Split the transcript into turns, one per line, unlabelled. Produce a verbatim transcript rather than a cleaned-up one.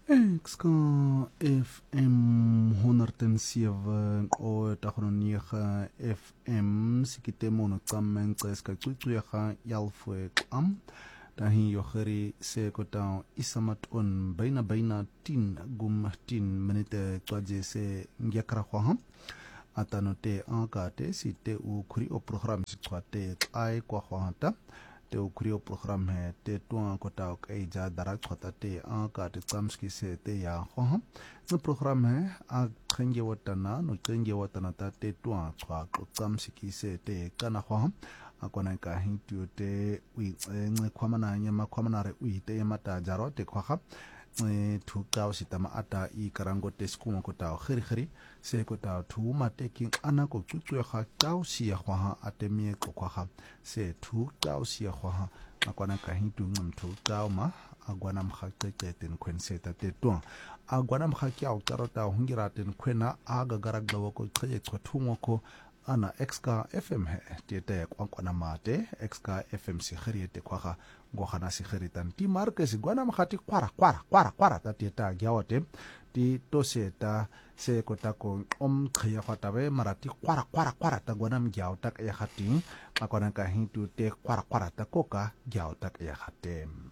Ekska F M honderdzeven o tagononiga F M sikite mono tsammen tseska tsutsuyega yalfwe am dahin yogeri se kota isamat on baina baina tin gum tin minute twaje se ngyakra kwa atanote ankate si te u kuri o program si twate ai kwa hanta te u kuri o program he te tuan kota ok eja darak twata te ankate tsamski se te ya kwa no program he a khenge watana no khenge watana ta te tuan twa tsamsi ki se te kana kwa akona ka hintu te ui nge kwamana nyama kwamana re ui te mata jaro te kwa e tu ka sitama ata I karango te skuma kota khiri khiri se kota tu mate ki ana ko tsutsu kha tao si ya khwa atemie ko kwa se tu tao si ya khwa akona ka hintu ngam tu tao ma agwana mkhaqe ten kwense ta te to agwana mkhaqe au tarota hungira ten kwena aga garaglawo ko tsaye tswathungo ko ana exka F M he te kwa kwana mate exka F M si khiri te kwa go khana si khiri tan ti markes gwana mkhati kwara kwara kwara kwara ta te ta gyawote ti toseta se kota ko om khya khata be marati kwara kwara kwara ta gwana mgyaw tak ya khati akona ka hintu te kwara kwara ta koka gyaw tak ya khate